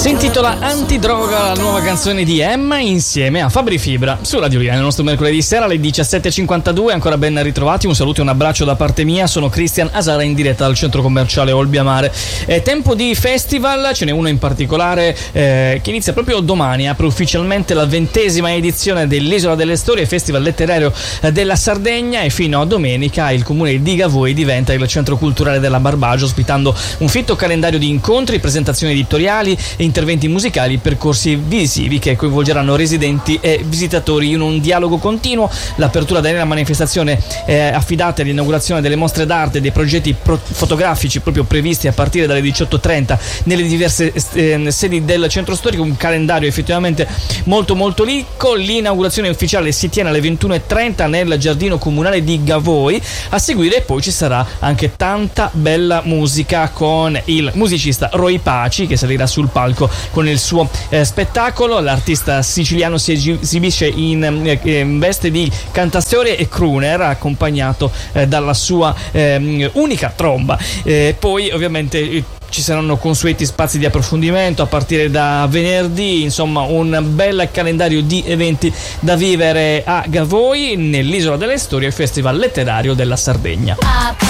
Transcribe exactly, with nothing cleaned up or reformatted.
Si intitola Antidroga, la nuova canzone di Emma insieme a Fabri Fibra su Radio Liana. Il nostro mercoledì sera alle diciassette e cinquantadue. Ancora ben ritrovati, un saluto e un abbraccio da parte mia. Sono Cristian Asara in diretta dal centro commerciale Olbiamare. È tempo di festival, ce n'è uno in particolare eh, che inizia proprio domani. Apre ufficialmente la ventesima edizione dell'Isola delle Storie, festival letterario della Sardegna, e fino a domenica il comune di Gavoi diventa il centro culturale della Barbagia, ospitando un fitto calendario di incontri, presentazioni editoriali, interventi musicali, percorsi visivi che coinvolgeranno residenti e visitatori in un dialogo continuo. L'apertura della manifestazione è affidata all'inaugurazione delle mostre d'arte e dei progetti pro- fotografici proprio previsti a partire dalle diciotto e trenta nelle diverse eh, sedi del centro storico. Un calendario effettivamente molto molto ricco. L'inaugurazione ufficiale si tiene alle ventuno e trenta nel giardino comunale di Gavoi. A seguire poi ci sarà anche tanta bella musica con il musicista Roy Paci, che salirà sul palco con il suo eh, spettacolo. L'artista siciliano si esibisce in, eh, in veste di cantastorie e crooner, accompagnato eh, dalla sua eh, unica tromba. Eh, poi ovviamente eh, ci saranno consueti spazi di approfondimento a partire da venerdì. Insomma, un bel calendario di eventi da vivere a Gavoi, nell'Isola delle Storie, il festival letterario della Sardegna.